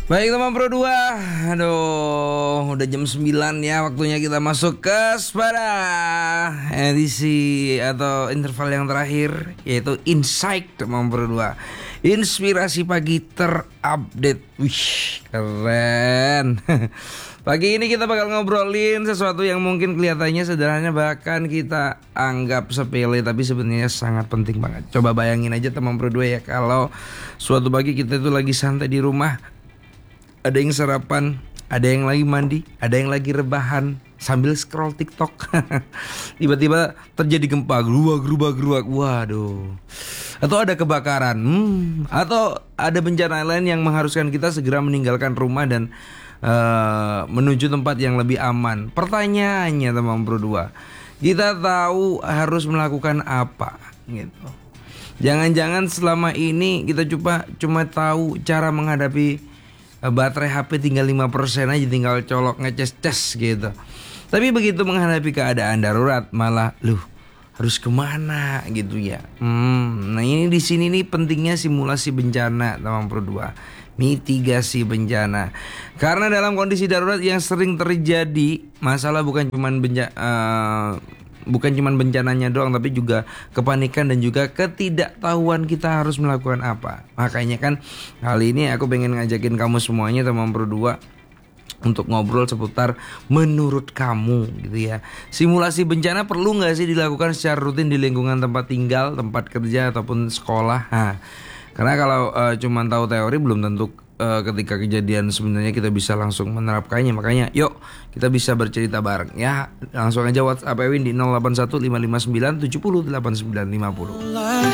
Baik teman Pro 2, aduh udah jam 9 ya, waktunya kita masuk ke pada edisi atau interval yang terakhir, yaitu Insight teman Pro 2. Inspirasi pagi terupdate. Wih, keren. Pagi ini kita bakal ngobrolin sesuatu yang mungkin kelihatannya sederhana, bahkan kita anggap sepele, tapi sebenarnya sangat penting banget. Coba bayangin aja teman Pro 2 ya, kalau suatu pagi kita itu lagi santai di rumah, ada yang sarapan, ada yang lagi mandi, ada yang lagi rebahan sambil scroll TikTok. Tiba-tiba terjadi gempa, geruak. Waduh. Atau ada kebakaran, atau ada bencana lain yang mengharuskan kita segera meninggalkan rumah dan menuju tempat yang lebih aman. Pertanyaannya teman Pro 2, kita tahu harus melakukan apa gitu. Jangan-jangan selama ini kita cuma tahu cara menghadapi baterai HP tinggal 5% aja, tinggal colok ngecas gitu. Tapi begitu menghadapi keadaan darurat malah harus kemana gitu ya. Nah ini di sini nih pentingnya simulasi bencana teman Pro 2, mitigasi bencana. Karena dalam kondisi darurat yang sering terjadi, masalah bukan cuman bencananya doang, tapi juga kepanikan dan juga ketidaktahuan kita harus melakukan apa. Makanya kan kali ini aku pengen ngajakin kamu semuanya teman Pro 2 untuk ngobrol seputar menurut kamu gitu ya. Simulasi bencana perlu gak sih dilakukan secara rutin di lingkungan tempat tinggal, tempat kerja ataupun sekolah? Karena kalau cuma tahu teori belum tentu ketika kejadian sebenarnya kita bisa langsung menerapkannya. Makanya yuk kita bisa bercerita bareng ya. Langsung aja WhatsApp Ewin di 081559708950.